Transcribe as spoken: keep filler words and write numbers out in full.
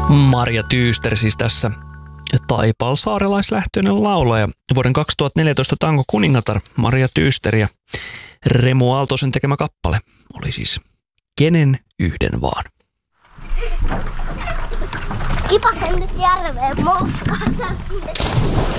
Marja Tyyster siis tässä taipalsaarelaislähtöinen laulaja. Vuoden kaksituhattaneljätoista tango kuningatar Marja Tyyster ja Remu Aaltosen tekemä kappale oli siis Kenen yhden vaan. Kipasen nyt järveen moukkaan.